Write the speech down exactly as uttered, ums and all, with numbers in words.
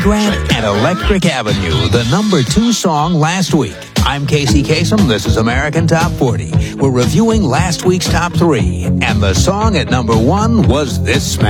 Grant and Electric Avenue, the number two song last week. I'm Casey Kasem. This is American Top forty. We're reviewing last week's top three, and the song at number one was this smash.